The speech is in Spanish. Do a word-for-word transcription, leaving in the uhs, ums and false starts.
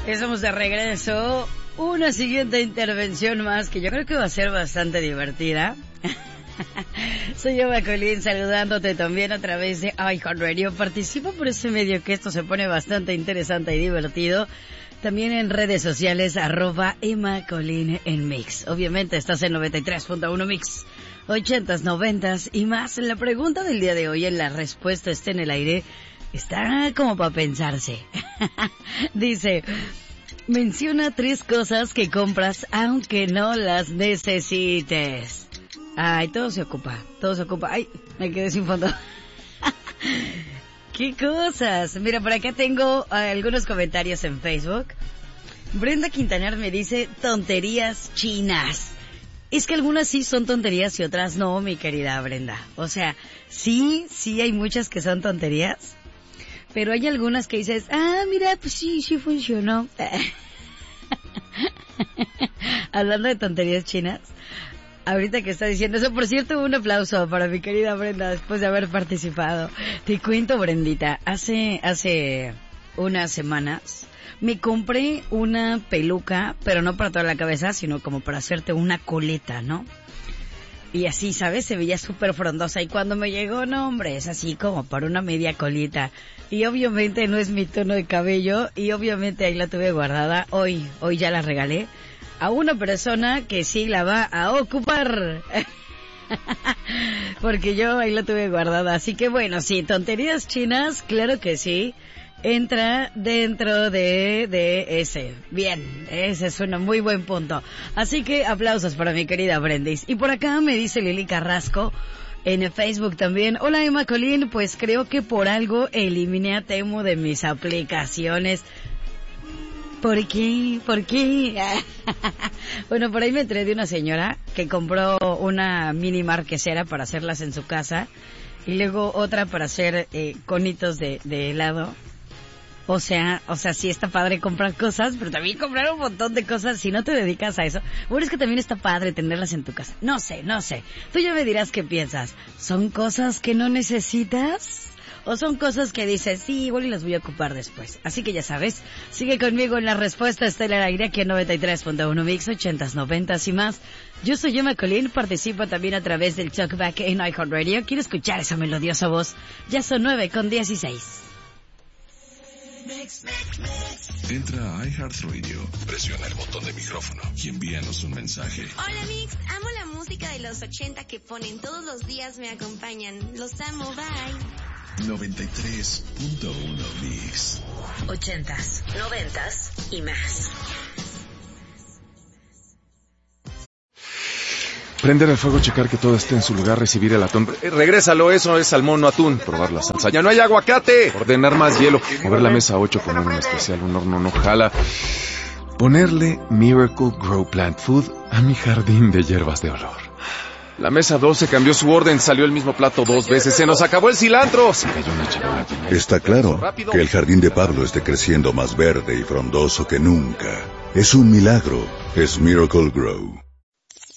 Estamos de regreso. Una siguiente intervención más que yo creo que va a ser bastante divertida. Soy Eva Colín saludándote también a través de iHeartRadio. Participa por ese medio que esto se pone bastante interesante y divertido. También en redes sociales, arroba Emma Colín en Mix. Obviamente estás en noventa y tres punto uno Mix. Ochentas, noventas y más. La pregunta del día de hoy, en la respuesta está en el aire, está como para pensarse. Dice, menciona tres cosas que compras aunque no las necesites. Ay, todo se ocupa, todo se ocupa. Ay, me quedé sin fondo. ¿Qué cosas? Mira, por acá tengo uh, algunos comentarios en Facebook. Brenda Quintanar me dice tonterías chinas. Es que algunas sí son tonterías y otras no, mi querida Brenda. O sea, sí, sí hay muchas que son tonterías, pero hay algunas que dices, ah, mira, pues sí, sí funcionó. Hablando de tonterías chinas, ahorita que está diciendo eso, por cierto, un aplauso para mi querida Brenda después de haber participado. Te cuento, Brendita, hace, hace unas semanas me compré una peluca, pero no para toda la cabeza, sino como para hacerte una coleta, ¿no? Y así, ¿sabes? Se veía súper frondosa. Y cuando me llegó, no, hombre, es así como para una media colita. Y obviamente no es mi tono de cabello. Y obviamente ahí la tuve guardada. Hoy, hoy ya la regalé a una persona que sí la va a ocupar. Porque yo ahí la tuve guardada. Así que bueno, sí, tonterías chinas, claro que sí. Entra dentro de, de ese. Bien, ese es un muy buen punto. Así que aplausos para mi querida Brendis. Y por acá me dice Lili Carrasco en Facebook también. Hola Emma Colín, pues creo que por algo eliminé a Temu de mis aplicaciones. ¿Por qué? ¿Por qué? Bueno, por ahí me enteré de una señora que compró una mini marquesera para hacerlas en su casa y luego otra para hacer eh, conitos de, de helado. O sea, o sea, sí está padre comprar cosas, pero también comprar un montón de cosas si no te dedicas a eso. Bueno, es que también está padre tenerlas en tu casa. No sé, no sé. Tú ya me dirás qué piensas. ¿Son cosas que no necesitas? ¿O son cosas que dices, sí, igual y las voy a ocupar después? Así que ya sabes, sigue conmigo en la respuesta estelar aire aquí en noventa y tres punto uno Mix, ochentas, noventas y más. Yo soy Emma Colín, participo también a través del Talkback en iHeartRadio. Quiero escuchar esa melodiosa voz. Ya son nueve con dieciséis. Entra a iHeartRadio, presiona el botón de micrófono y envíanos un mensaje. Hola Mix, amo la música de los ochenta que ponen todos los días, me acompañan. Los amo, bye. noventa y tres punto uno Mix. Ochentas, noventas y más. Prender el fuego, checar que todo esté en su lugar, recibir el atún. Eh, regrésalo, eso es salmón, no atún. Probar la salsa. ¡Ya no hay aguacate! Ordenar más hielo. Mover la mesa ocho, poner un especial, un horno no jala. Ponerle Miracle Grow Plant Food a mi jardín de hierbas de olor. La mesa doce cambió su orden, salió el mismo plato dos veces. ¡Se nos acabó el cilantro! Se cayó una charola. Está claro que el jardín de Pablo esté creciendo más verde y frondoso que nunca. Es un milagro. Es Miracle Grow.